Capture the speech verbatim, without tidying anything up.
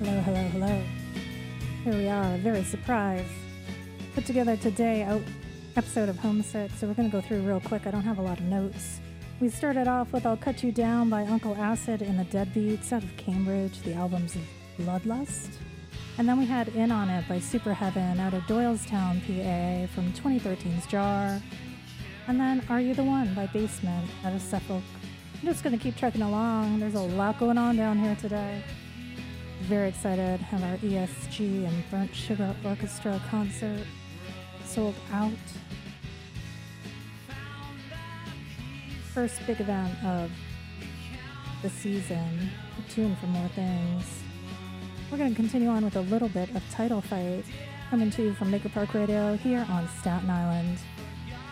Hello, hello, hello. Here we are, very surprised. Put together today a episode of Homesick, so we're going to go through real quick. I don't have a lot of notes. We started off with I'll Cut You Down by Uncle Acid and the Deadbeats out of Cambridge, the album's Bloodlust. And then we had In On It by Superheaven out of Doylestown, P A from twenty thirteen's Jar. And then Are You the One by Basement out of Suffolk. I'm just going to keep trekking along. There's a lot going on down here today. Very excited. Have our E S G and Burnt Sugar Orchestra concert sold out. First big event of the season. Tune for more things. We're going to continue on with a little bit of Title Fight coming to you from Maker Park Radio here on Staten Island.